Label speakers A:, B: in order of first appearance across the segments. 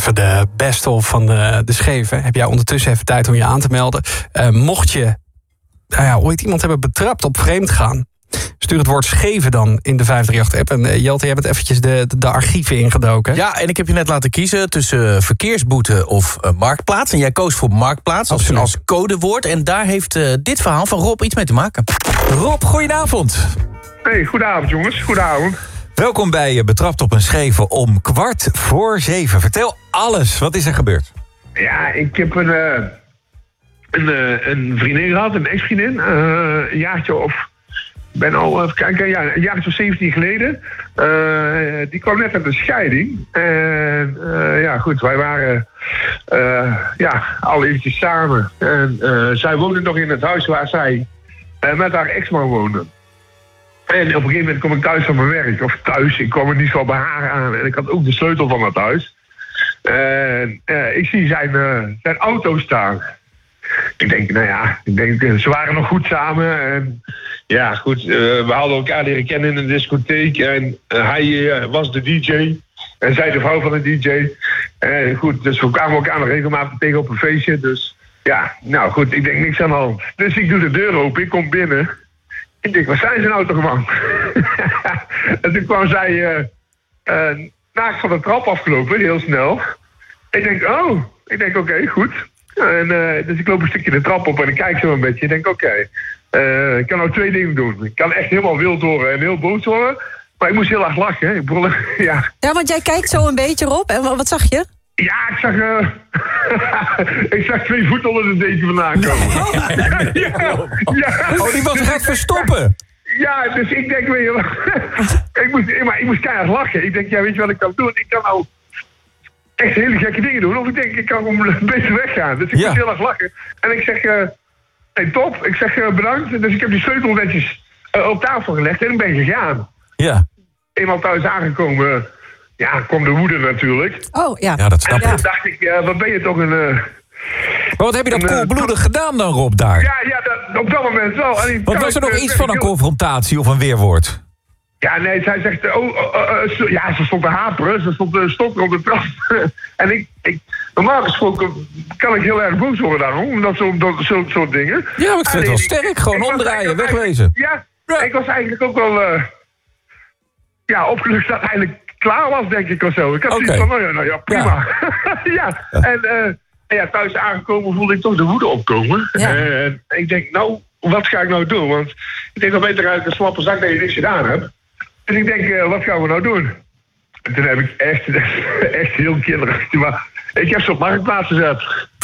A: even de best-of van de Scheven. Heb jij ondertussen even tijd om je aan te melden. Mocht je ooit iemand hebben betrapt op vreemdgaan, stuur het woord Scheven dan in de 538-app. En Jelte, jij bent eventjes de archieven ingedoken.
B: Ja, en ik heb je net laten kiezen tussen verkeersboete of marktplaats. En jij koos voor marktplaats als codewoord. En daar heeft dit verhaal van Rob iets mee te maken.
C: Rob, goedenavond.
D: Hey, goedenavond jongens, goedenavond.
C: Welkom bij Betrapt op een Scheven om 6:15. Vertel alles, wat is er gebeurd?
D: Ja, ik heb een vriendin gehad, een ex-vriendin. Een jaartje of... een jaartje of 17 geleden. Die kwam net uit een scheiding. En goed, wij waren al eventjes samen. En zij woonde nog in het huis waar zij met haar ex-man woonde. En op een gegeven moment kom ik thuis van mijn werk. Of thuis, ik kwam er niet zo bij haar aan. En ik had ook de sleutel van het huis. En ik zie zijn auto staan. Ik denk, ze waren nog goed samen. En ja, goed, we hadden elkaar leren kennen in een discotheek. En hij was de DJ. En zij de vrouw van de DJ. En goed, dus we kwamen elkaar nog regelmatig tegen op een feestje. Dus ja, nou goed, ik denk niks aan de hand. Dus ik doe de deur open, ik kom binnen. Ik denk, waar zijn zijn auto gewoon? En toen kwam zij naakt van de trap afgelopen, heel snel. Ik denk, oké, goed. En, dus ik loop een stukje de trap op en ik kijk zo een beetje. Ik denk, oké, ik kan nou 2 dingen doen. Ik kan echt helemaal wild worden en heel boos worden. Maar ik moest heel erg lachen. Ja,
E: want jij kijkt zo een beetje, Rob. En wat zag je?
D: Ja, ik zag 2 voeten onder de deken vandaan komen.
C: Oh, die was gaat verstoppen.
D: Ja, dus ik denk weer... ik moest keihard lachen. Ik denk, ja, weet je wat ik kan doen? Ik kan nou echt hele gekke dingen doen. Of ik denk, ik kan gewoon een beetje weggaan. Dus ik moest heel erg lachen. En ik zeg, hey, top. Ik zeg, bedankt. Dus ik heb die sleutel netjes op tafel gelegd en ik ben gegaan.
C: Ja.
D: Eenmaal thuis aangekomen... Ja, kwam de woede natuurlijk.
E: Oh, ja.
C: Ja, dat snap ik.
D: En toen dacht ik, wat ben je toch een...
C: Maar wat heb je dat koelbloedig gedaan dan, Rob, daar?
D: Ja, op dat moment wel.
C: Want was er nog iets van een confrontatie of een weerwoord?
D: Ja, nee, zij zegt... ze stond te haperen. Ze stond te stoppen op de trap. En ik normaal gesproken kan ik heel erg boos worden daarom. Omdat zo'n soort dingen.
C: Ja, maar ik vind het wel sterk. Gewoon omdraaien, wegwezen.
D: Ja, ik was eigenlijk ook wel... opgelucht dat eigenlijk klaar was, denk ik, of zo. Ik had zoiets van, nou ja, prima. Ja. Thuis aangekomen voelde ik toch de woede opkomen.
E: Ja.
D: En ik denk, nou, wat ga ik nou doen? Want ik denk, dan beter uit de slappe zak dat je niks gedaan hebt. Dus ik denk, wat gaan we nou doen? En toen heb ik echt heel kinderachtig, maar ik heb ze op Marktplaats gezet.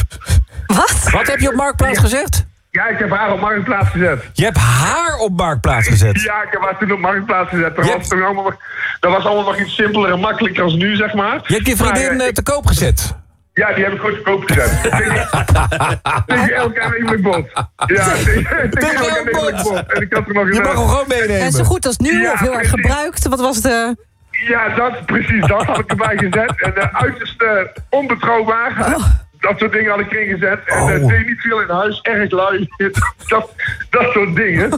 C: Wat heb je op Marktplaats gezet?
D: Ja, ik heb haar op Marktplaats gezet.
C: Je hebt haar op Marktplaats gezet?
D: Ja, ik heb haar toen op Marktplaats gezet. Dat was allemaal nog iets simpeler en makkelijker als nu, zeg maar.
C: Je hebt je vriendin te koop gezet?
D: Ja, die heb ik gewoon te koop gezet. Tegen elkaar even bot. Ja, tegen elkaar even bot. En ik had er nog
C: je mag hem gewoon meenemen.
E: En zo goed als nu, of heel erg gebruikt. Wat was de...
D: Ja, dat had ik erbij gezet. En uiterst onbetrouwbaar. Dat soort dingen had ik erin gezet. En deed niet veel in huis. Erg lui. dat soort dingen.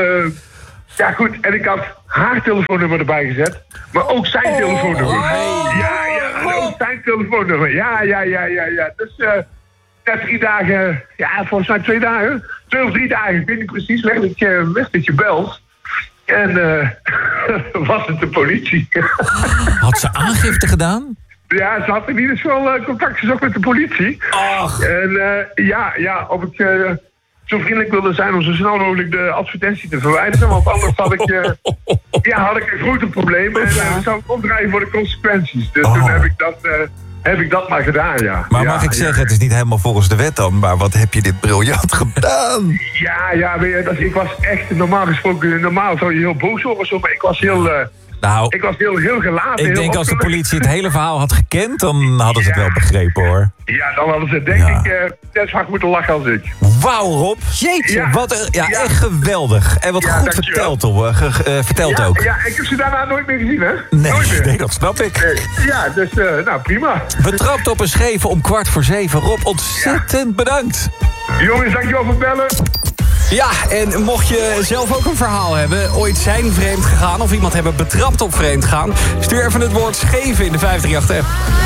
D: Ja, goed. En ik had haar telefoonnummer erbij gezet. Maar ook zijn telefoonnummer. Ook zijn telefoonnummer. Ja. Dus na 3 dagen... Ja, volgens mij 2 dagen. 2 of 3 dagen. Ik weet niet precies. Werd dat je belt. En was het de politie.
C: Had ze aangifte gedaan?
D: Ja, ze had in ieder geval contact gezocht met de politie.
C: Ach.
D: En of ik zo vriendelijk wilde zijn om zo snel mogelijk de advertentie te verwijderen. Want anders had ik een grote probleem. En zou ik opdraaien voor de consequenties. Dus toen heb ik dat maar gedaan, ja.
C: Maar mag ik zeggen, het is niet helemaal volgens de wet dan. Maar wat heb je dit briljant gedaan?
D: Ja, weet je, ik was echt normaal gesproken... Normaal zou je heel boos worden of zo, maar ik was heel... ik was heel gelaten.
C: Ik denk als de politie het hele verhaal had gekend, dan hadden ze het wel begrepen, hoor.
D: Ja, dan hadden ze denk ik net zo hard moeten lachen als ik.
C: Wauw, Rob.
E: Jeetje.
C: Echt geweldig. En wat goed verteld, verteld ook.
D: Ja, ik heb ze daarna nooit meer gezien, hè?
C: Nee, dat snap ik.
D: Ja, dus prima.
C: Betrapt op een Scheven om 6:15. Rob, ontzettend bedankt.
D: Jongens, dankjewel voor het bellen.
A: Ja, en mocht je zelf ook een verhaal hebben, ooit zijn vreemd gegaan of iemand hebben betrapt op vreemd gaan, stuur even het woord Scheven in de 538-app.